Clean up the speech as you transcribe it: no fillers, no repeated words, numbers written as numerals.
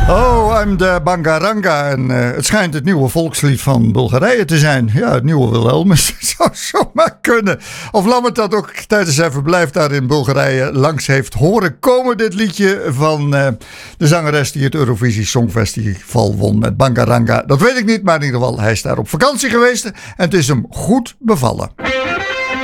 Oh, I'm the Bangaranga. En het schijnt het nieuwe volkslied van Bulgarije te zijn. Ja, het nieuwe Wilhelmus zou zomaar kunnen. Of Lammert dat ook tijdens zijn verblijf daar in Bulgarije langs heeft horen komen. Dit liedje van de zangeres die het Eurovisie Songfestival won met Bangaranga. Dat weet ik niet, maar in ieder geval, hij is daar op vakantie geweest. En het is hem goed bevallen.